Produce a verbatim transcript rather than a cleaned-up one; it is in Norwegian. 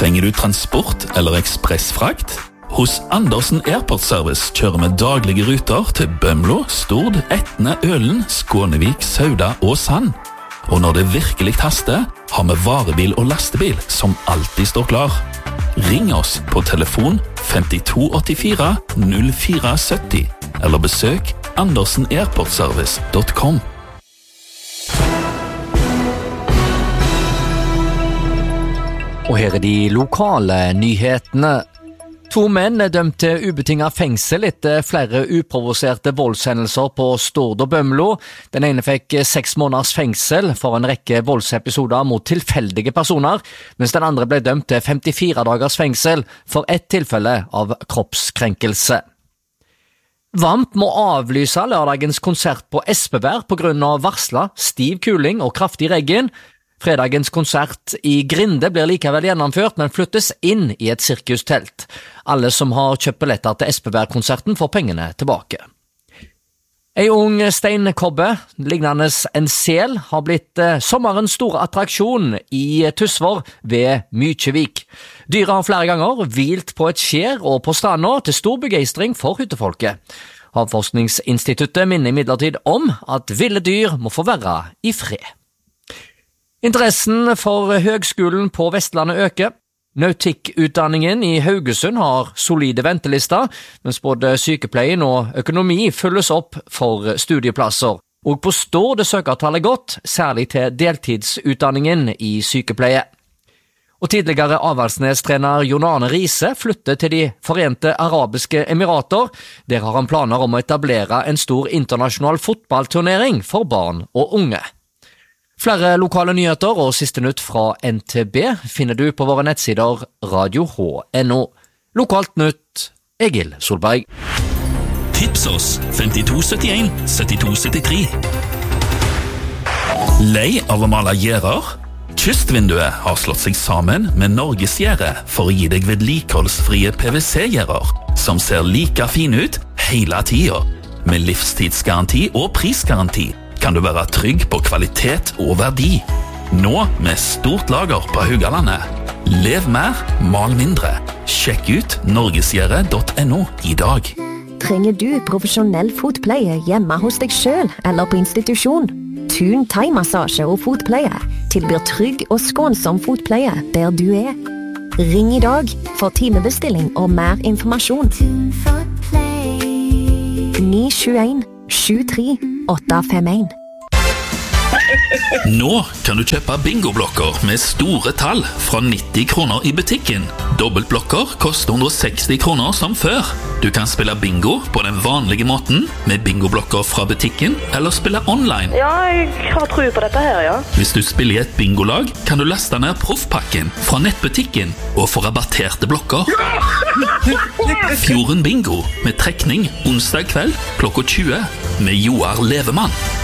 Trenger du transport eller ekspressfrakt? Hos Andersen Airport Service kjører vi daglige ruter til Bømlo, Stord, Etne, Ølen, Skånevik, Sauda og Sand. Og når det virkelig haster, har vi varebil og lastebil som alltid står klar. Ring oss på telefon fem to åtte fire null fire syv nul eller besøk andersen airport service punktum com. Og her er de lokale nyhetene. To menn er dømt til ubetinget fengsel etter flere uprovoserte voldshendelser på Stord og Bømlo. Den ene fikk seks måneders fengsel for en rekke voldsepisoder mot tilfeldige personer, mens den andre ble dømt til femtifire dagers fengsel for ett tilfelle av kroppskrenkelse. Vamp må avlyse lørdagens konsert på Espevær på grunn av varslet stiv kuling og kraftig regn. Fredagens konsert i Grinde blir likevel gjennomført, men flyttes inn i et sirkustelt. Alle som har kjøpt billetter til Espevær-konserten får pengene tilbake. En ung steinkobbe, lignende en sel, har blitt eh, sommerens store attraksjon i Tysvær ved Mykjevik. Dyret har flere ganger hvilt på et skjer og på stranda til stor begeistring for hyttefolket. Havforskningsinstituttet minner imidlertid om at ville dyr må få være i fred. Interessen for høgskolen på Vestlandet øker. Nautikkutdanningen i Haugesund har solide ventelister, mens både sykepleien og økonomi fylles opp for studieplasser. Og på Stord er søkertallet godt, særlig til deltidsutdanningen i sykepleie. Og tidligere Avaldsnes-trener Jon Arne Riise flytter til de Forente Arabiske Emirater. Der har han planer om å etablere en stor internasjonal fotballturnering for barn og unge. Flere lokale nyheter og siste nytt fra N T B finner du på våre nettsider radio h punktum n o. Lokalt nytt, Egil Solberg. Tips oss fem to sytt en sytti to syttitre. Lei av å male gjerder? Kystvinduet har slått seg sammen med Norges Gjerde for å gi deg vedlikeholdsfrie P V C-gjerder som ser like fine ut hele tida. Med livstidsgaranti og prisgaranti kan du være trygg på kvalitet og verdi. Nå med stort lager på Haugalandet. Lev mer, mal mindre. Sjekk ut norgesgjerde punktum n o i dag. Trenger du profesjonell fotpleie hjemme hos deg selv eller på institusjon? Thun thai-massasje og fotpleie tilbyr trygg og skånsom fotpleie der du er. Ring i dag for timebestilling og mer informasjon. ni sju en sju tre åtte fem en. Nå kan du kjøpe bingoblokker med store tall fra nitti kroner i butikken. Dobbeltblokker koster hundre og seksti kroner som før. Du kan spille bingo på den vanlige måten med bingoblokker fra butikken, eller spille online. Ja, jeg har tro på dette her, ja. Hvis du spiller i et bingolag, kan du laste ned proffpakken fra nettbutikken og få rabatterte blokker. Fjorden Bingo med trekning onsdag kveld klokka tjue med Joar Levemann.